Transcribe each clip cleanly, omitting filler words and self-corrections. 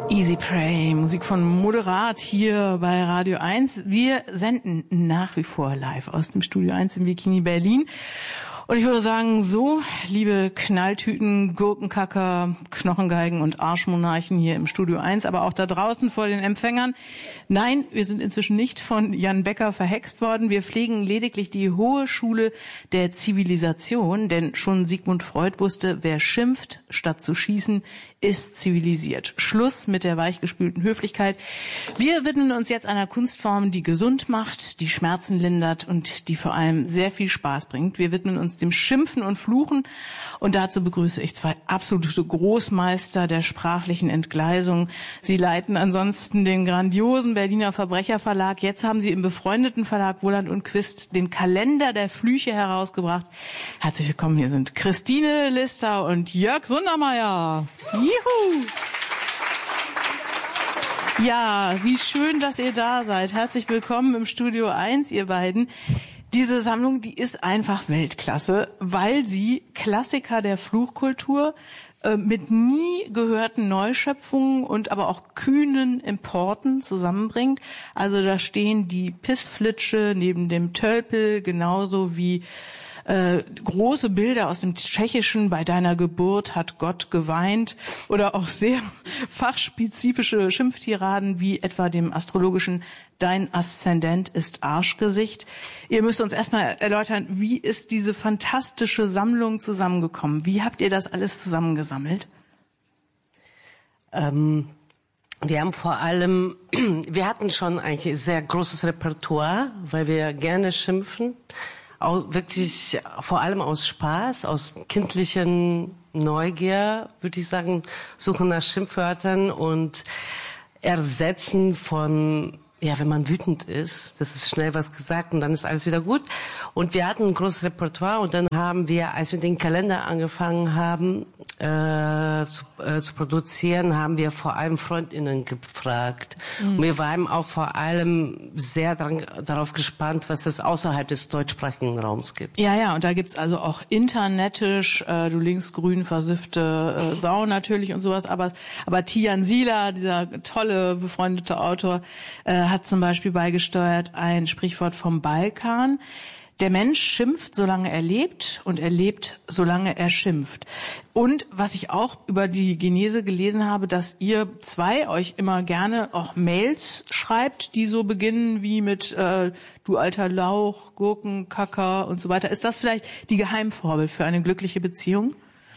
Easy Prey, Musik von Moderat hier bei Radio 1. Wir senden nach wie vor live aus dem Studio 1 im Bikini Berlin. Und ich würde sagen, so, liebe Knalltüten, Gurkenkacker, Knochengeigen und Arschmonarchen hier im Studio 1, aber auch da draußen vor den Empfängern. Nein, wir sind inzwischen nicht von Jan Becker verhext worden. Wir pflegen lediglich die hohe Schule der Zivilisation, denn schon Sigmund Freud wusste, wer schimpft, statt zu schießen, ist zivilisiert. Schluss mit der weichgespülten Höflichkeit. Wir widmen uns jetzt einer Kunstform, die gesund macht, die Schmerzen lindert und die vor allem sehr viel Spaß bringt. Wir widmen uns dem Schimpfen und Fluchen und dazu begrüße ich zwei absolute Großmeister der sprachlichen Entgleisung. Sie leiten ansonsten den grandiosen Berliner Verbrecherverlag. Jetzt haben Sie im befreundeten Verlag Wohland und Quist den Kalender der Flüche herausgebracht. Herzlich willkommen, hier sind Christine Lister und Jörg Sundermeier. Juhu! Ja, wie schön, dass ihr da seid. Herzlich willkommen im Studio 1, ihr beiden. Diese Sammlung, die ist einfach Weltklasse, weil sie Klassiker der Fluchkultur mit nie gehörten Neuschöpfungen und aber auch kühnen Importen zusammenbringt. Also da stehen die Pissflitsche neben dem Tölpel, genauso wie große Bilder aus dem Tschechischen, bei deiner Geburt hat Gott geweint, oder auch sehr fachspezifische Schimpftiraden wie etwa dem astrologischen Dein Aszendent ist Arschgesicht. Ihr müsst uns erstmal erläutern, wie ist diese fantastische Sammlung zusammengekommen? Wie habt ihr das alles zusammengesammelt? Wir haben vor allem, wir hatten schon eigentlich ein sehr großes Repertoire, weil wir gerne schimpfen. Auch wirklich vor allem aus Spaß, aus kindlichen Neugier, würde ich sagen, suchen nach Schimpfwörtern und Ersetzen von, ja, wenn man wütend ist, das ist schnell was gesagt und dann ist alles wieder gut. Und wir hatten ein großes Repertoire und dann haben wir, als wir den Kalender angefangen haben zu produzieren, haben wir vor allem FreundInnen gefragt. Mhm. Und wir waren auch vor allem sehr darauf gespannt, was es außerhalb des deutschsprachigen Raums gibt. Ja, und da gibt's also auch internetisch, du linksgrün versiffte Sau natürlich und sowas, aber Tian Sila, dieser tolle befreundete Autor, hat zum Beispiel beigesteuert ein Sprichwort vom Balkan. Der Mensch schimpft, solange er lebt, und er lebt, solange er schimpft. Und was ich auch über die Genese gelesen habe, dass ihr zwei euch immer gerne auch Mails schreibt, die so beginnen wie mit du alter Lauch, Gurken, Kacker und so weiter. Ist das vielleicht die Geheimformel für eine glückliche Beziehung?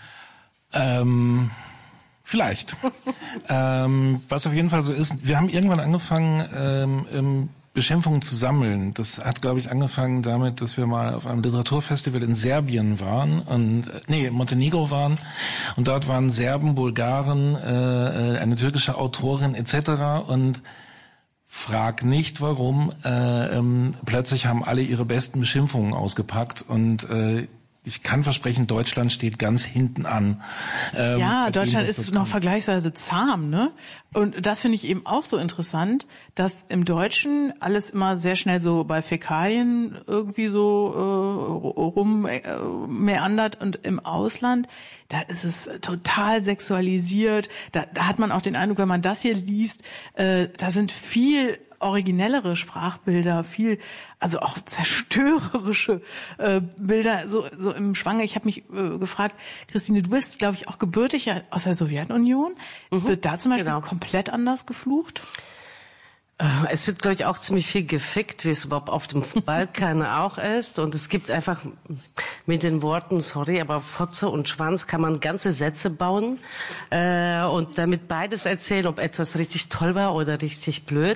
Vielleicht. Was auf jeden Fall so ist, wir haben irgendwann angefangen, Beschimpfungen zu sammeln. Das hat, glaube ich, angefangen damit, dass wir mal auf einem Literaturfestival in Serbien waren in Montenegro waren und dort waren Serben, Bulgaren, eine türkische Autorin etc. und frag nicht warum, plötzlich haben alle ihre besten Beschimpfungen ausgepackt und ich kann versprechen, Deutschland steht ganz hinten an. Ja, Deutschland ist noch vergleichsweise zahm, ne? Und das finde ich eben auch so interessant, dass im Deutschen alles immer sehr schnell so bei Fäkalien irgendwie so rummeandert und im Ausland, da ist es total sexualisiert. Da hat man auch den Eindruck, wenn man das hier liest, da sind viel originellere Sprachbilder, viel, also auch zerstörerische Bilder, so im Schwange. Ich habe mich gefragt, Christine, du bist, glaube ich, auch gebürtig aus der Sowjetunion. Wird da zum Beispiel komplett anders geflucht? Es wird, glaube ich, auch ziemlich viel gefickt, wie es überhaupt auf dem Balkan auch ist. Und es gibt einfach mit den Worten, sorry, aber Fotze und Schwanz kann man ganze Sätze bauen und damit beides erzählen, ob etwas richtig toll war oder richtig blöd.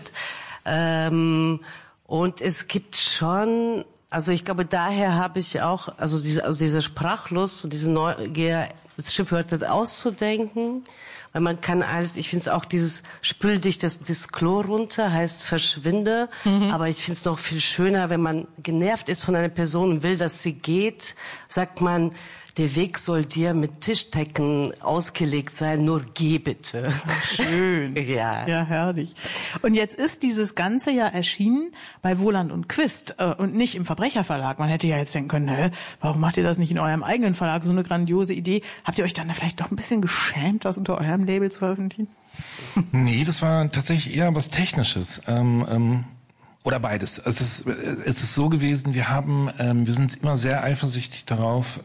Und es gibt schon, also ich glaube, daher habe ich auch, also diese Sprachlust und diese Neugier, Schimpfwörter auszudenken. Weil man kann alles, ich finde es auch dieses spül dich das Klo runter, heißt verschwinde. Aber ich finde es noch viel schöner, wenn man genervt ist von einer Person und will, dass sie geht, sagt man, der Weg soll dir mit Tischdecken ausgelegt sein, nur geh bitte. Schön. Ja. Ja, herrlich. Und jetzt ist dieses Ganze ja erschienen bei Wohland und Quist und nicht im Verbrecherverlag. Man hätte ja jetzt denken können, warum macht ihr das nicht in eurem eigenen Verlag? So eine grandiose Idee. Habt ihr euch dann vielleicht doch ein bisschen geschämt, das unter eurem Label zu veröffentlichen? Nee, das war tatsächlich eher was Technisches. Oder beides. Es ist so gewesen, wir sind immer sehr eifersüchtig darauf,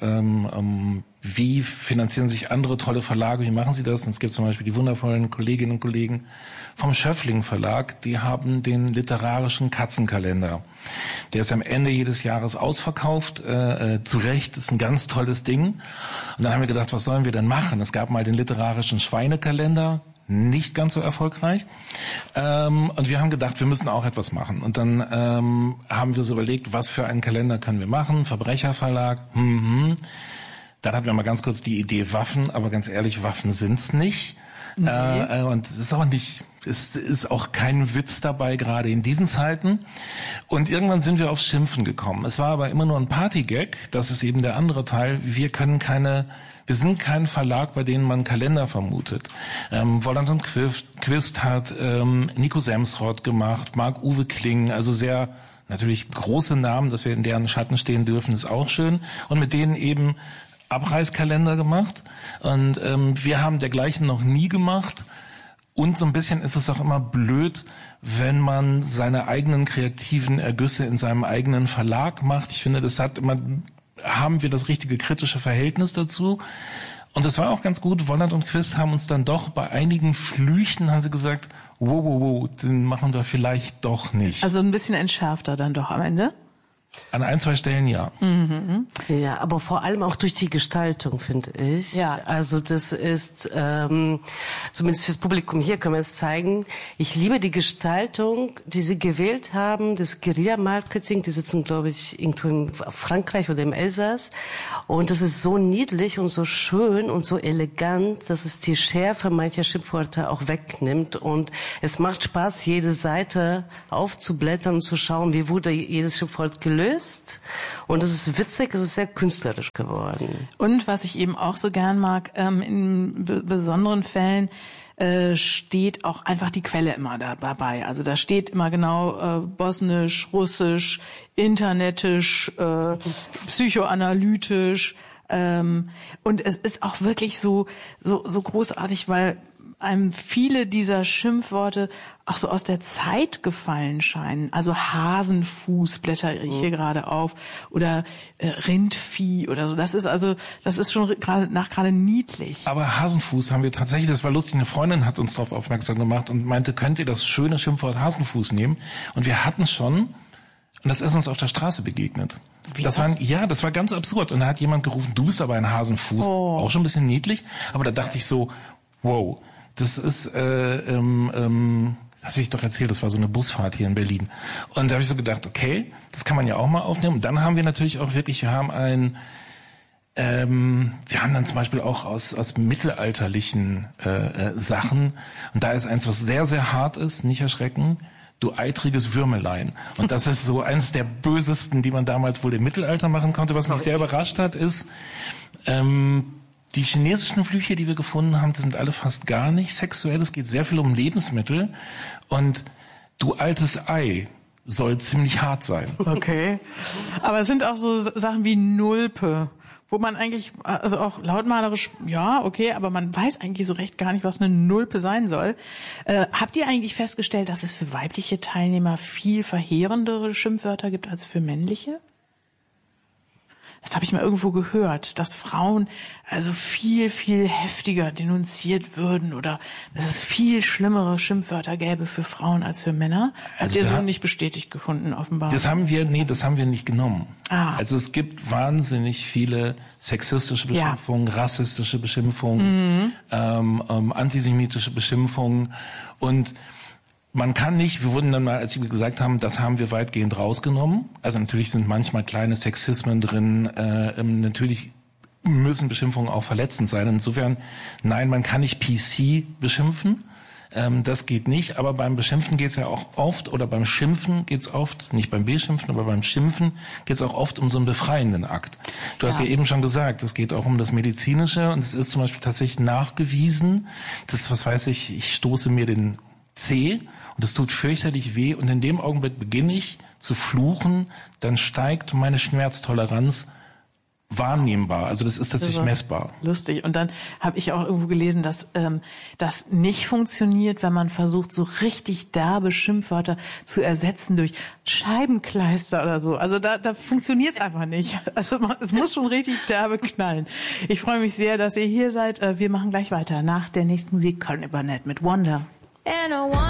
wie finanzieren sich andere tolle Verlage, wie machen sie das? Und es gibt zum Beispiel die wundervollen Kolleginnen und Kollegen vom Schöffling Verlag, die haben den literarischen Katzenkalender. Der ist am Ende jedes Jahres ausverkauft, zu Recht, ist ein ganz tolles Ding. Und dann haben wir gedacht, was sollen wir denn machen? Es gab mal den literarischen Schweinekalender, nicht ganz so erfolgreich. Und wir haben gedacht, wir müssen auch etwas machen. Und dann haben wir so überlegt, was für einen Kalender können wir machen? Verbrecherverlag. Dann hatten wir mal ganz kurz die Idee Waffen, aber ganz ehrlich, Waffen sind's nicht. Nee. Und es ist auch nicht, es ist auch kein Witz dabei, gerade in diesen Zeiten. Und irgendwann sind wir aufs Schimpfen gekommen. Es war aber immer nur ein Partygag. Das ist eben der andere Teil. Wir sind kein Verlag, bei denen man Kalender vermutet. Wolland und Quist hat Nico Semsrott gemacht, Marc-Uwe Kling, also sehr natürlich große Namen, dass wir in deren Schatten stehen dürfen, ist auch schön. Und mit denen eben Abreißkalender gemacht. Und wir haben dergleichen noch nie gemacht. Und so ein bisschen ist es auch immer blöd, wenn man seine eigenen kreativen Ergüsse in seinem eigenen Verlag macht. Ich finde, haben wir das richtige kritische Verhältnis dazu. Und das war auch ganz gut. Wolland und Quist haben uns dann doch bei einigen Flüchen, haben sie gesagt, wow, den machen wir vielleicht doch nicht. Also ein bisschen entschärfter dann doch am Ende? An 1, 2 Stellen ja. Ja, aber vor allem auch durch die Gestaltung, finde ich. Ja. Also das ist, zumindest fürs Publikum hier können wir es zeigen, ich liebe die Gestaltung, die sie gewählt haben, das Guerilla-Marketing, die sitzen, glaube ich, irgendwo in Frankreich oder im Elsass. Und das ist so niedlich und so schön und so elegant, dass es die Schärfe mancher Schimpfwörter auch wegnimmt. Und es macht Spaß, jede Seite aufzublättern und zu schauen, wie wurde jedes Schimpfwort gelöst. Und es ist witzig, es ist sehr künstlerisch geworden. Und was ich eben auch so gern mag, in besonderen Fällen steht auch einfach die Quelle immer dabei. Also da steht immer genau bosnisch, russisch, internetisch, psychoanalytisch. Und es ist auch wirklich so großartig, weil einem viele dieser Schimpfworte auch so aus der Zeit gefallen scheinen. Also Hasenfuß blätter ich hier gerade auf oder Rindvieh oder so. Das ist schon gerade niedlich. Aber Hasenfuß haben wir tatsächlich, das war lustig, eine Freundin hat uns darauf aufmerksam gemacht und meinte, könnt ihr das schöne Schimpfwort Hasenfuß nehmen? Und wir hatten es schon und das ist uns auf der Straße begegnet. Das war ganz absurd. Und da hat jemand gerufen, du bist aber ein Hasenfuß. Oh. Auch schon ein bisschen niedlich. Aber da dachte ich so, wow, das ist, das habe ich doch erzählt, das war so eine Busfahrt hier in Berlin. Und da habe ich so gedacht, okay, das kann man ja auch mal aufnehmen. Und dann haben wir natürlich auch wirklich, wir haben dann zum Beispiel auch aus mittelalterlichen Sachen, und da ist eins, was sehr, sehr hart ist, nicht erschrecken, du eitriges Würmelein. Und das ist so eins der bösesten, die man damals wohl im Mittelalter machen konnte. Was mich sehr überrascht hat, ist, die chinesischen Flüche, die wir gefunden haben, die sind alle fast gar nicht sexuell. Es geht sehr viel um Lebensmittel. Und du altes Ei soll ziemlich hart sein. Okay. Aber es sind auch so Sachen wie Nulpe, wo man eigentlich, also auch lautmalerisch, ja, okay, aber man weiß eigentlich so recht gar nicht, was eine Nulpe sein soll. Habt ihr eigentlich festgestellt, dass es für weibliche Teilnehmer viel verheerendere Schimpfwörter gibt als für männliche? Das habe ich mal irgendwo gehört, dass Frauen also viel, viel heftiger denunziert würden oder dass es viel schlimmere Schimpfwörter gäbe für Frauen als für Männer. Habt ihr so nicht bestätigt gefunden, offenbar? Das haben wir nicht genommen. Also es gibt wahnsinnig viele sexistische Beschimpfungen, rassistische Beschimpfungen, antisemitische Beschimpfungen und man kann nicht, wir wurden dann mal, als wir gesagt haben, das haben wir weitgehend rausgenommen. Also natürlich sind manchmal kleine Sexismen drin, natürlich müssen Beschimpfungen auch verletzend sein. Insofern, nein, man kann nicht PC beschimpfen, das geht nicht. Aber beim Beschimpfen geht's ja auch oft, oder beim Schimpfen geht's oft, nicht beim Beschimpfen, aber beim Schimpfen geht's auch oft um so einen befreienden Akt. Du hast ja eben schon gesagt, es geht auch um das Medizinische und es ist zum Beispiel tatsächlich nachgewiesen, ich stoße mir den Zeh und es tut fürchterlich weh und in dem Augenblick beginne ich zu fluchen, dann steigt meine Schmerztoleranz wahrnehmbar. Also das ist tatsächlich messbar. Lustig. Und dann habe ich auch irgendwo gelesen, dass das nicht funktioniert, wenn man versucht, so richtig derbe Schimpfwörter zu ersetzen durch Scheibenkleister oder so. Also da funktioniert es einfach nicht. Also es muss schon richtig derbe knallen. Ich freue mich sehr, dass ihr hier seid. Wir machen gleich weiter nach der nächsten Musik. Köln über Net mit Wonder.